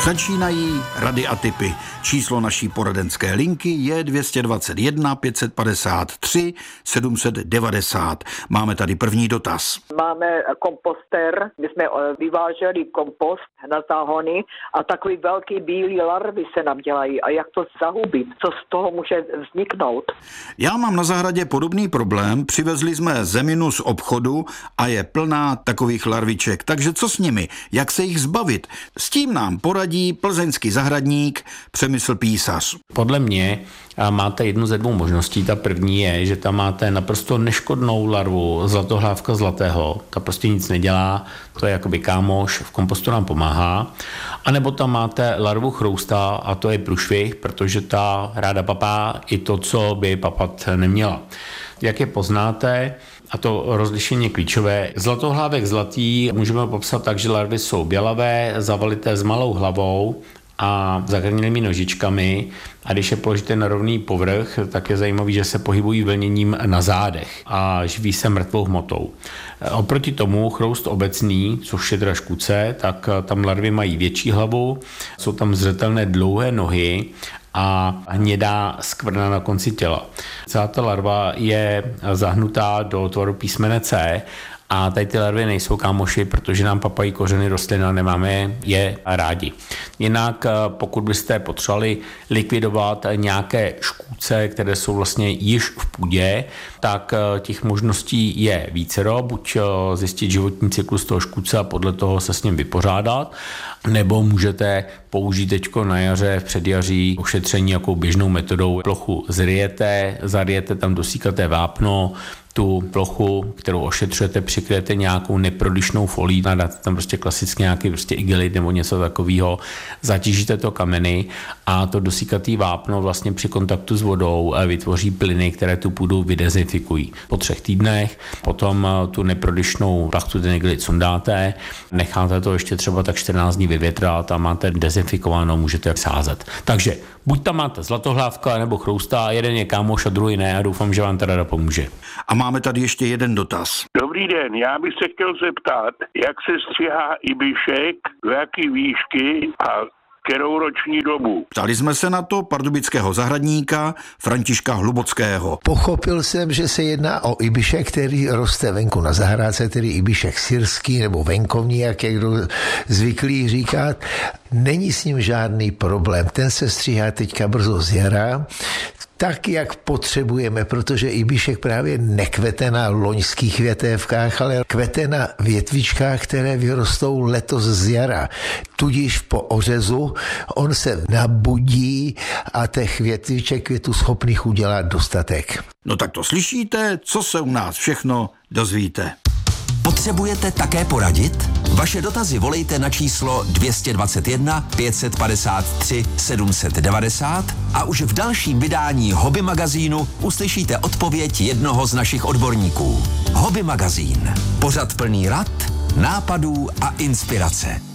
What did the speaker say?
Začínají rady a tipy. Číslo naší poradenské linky je 221 553 790. Máme tady první dotaz. Máme komposter, my jsme vyváželi kompost na záhony a takový velký bílý larvy se nám dělají. A jak to zahubit? Co z toho může vzniknout? Já mám na zahradě podobný problém. Přivezli jsme zeminu z obchodu a je plná takových larviček. Takže co s nimi? Jak se jich zbavit? S tím nám poradí plzeňský zahradník Přemysl Písař. Podle mě máte jednu ze dvou možností. Ta první je, že tam máte naprosto neškodnou larvu zlatohlávka zlatého. Ta prostě nic nedělá, to je jakoby kámoš, v kompostu nám pomáhá. A nebo tam máte larvu chrousta a to je průšvih, protože ta ráda papá i to, co by papat neměla. Jak je poznáte, a to rozlišení klíčové, zlatohlávek zlatý můžeme popsat tak, že larvy jsou bělavé, zavalité s malou hlavou a zakrněnými nožičkami, a když je položíte na rovný povrch, tak je zajímavý, že se pohybují vlněním na zádech a živí se mrtvou hmotou. Oproti tomu chroust obecný, což je teda škůdce, tak tam larvy mají větší hlavu, jsou tam zřetelné dlouhé nohy a hnědá skvrna na konci těla. Celá ta larva je zahnutá do tvaru písmene C a tady ty larvy nejsou kámoši, protože nám papají kořeny rostlin a nemáme je rádi. Jinak pokud byste potřebovali likvidovat nějaké škůdce, které jsou vlastně již v půdě, tak těch možností je vícero. Buď zjistit životní cyklus toho škůdce a podle toho se s ním vypořádat, nebo můžete použít teďko na jaře, v předjaří ošetření jakou běžnou metodou. Plochu zryjete, zaryjete tam dosýkaté vápno, tu plochu, kterou ošetřujete, přikryjete nějakou neprodyšnou folí, dáte tam prostě klasicky nějaký prostě igelit nebo něco takového, zatížíte to kameny a to dosýkatý vápno vlastně při kontaktu s vodou vytvoří plyny, které tu půdu vydezinfikují. Po 3 týdnech potom tu neprodyšnou plachtu, ten igelit sundáte, necháte to ještě třeba tak 14 dní vyvětrat a máte dezinfikovanou, můžete sázet. Takže buď tam máte zlatohlávka nebo chrousta, jeden je kámoš a druhý ne a doufám, že vám ta rada pomůže. A máme tady ještě jeden dotaz. Dobrý den, já bych se chtěl zeptat, jak se stříhá ibišek, v jaký výšky a kterou roční dobu. Ptali jsme se na to pardubického zahradníka Františka Hlubockého. Pochopil jsem, že se jedná o ibišek, který roste venku na zahrádce, tedy ibišek syrský nebo venkovní, jak je kdo zvyklý říkat. Není s ním žádný problém. Ten se stříhá teďka brzo z jara, tak, jak potřebujeme, protože ibišek právě nekvete na loňských větévkách, ale kvete na větvičkách, které vyrostou letos z jara. Tudíž po ořezu on se nabudí a těch větviček je tu schopných udělat dostatek. No tak to slyšíte, co se u nás všechno dozvíte. Potřebujete také poradit? Vaše dotazy volejte na číslo 221 553 790 a už v dalším vydání Hobby magazínu uslyšíte odpověď jednoho z našich odborníků. Hobby magazín. Pořad plný rad, nápadů a inspirace.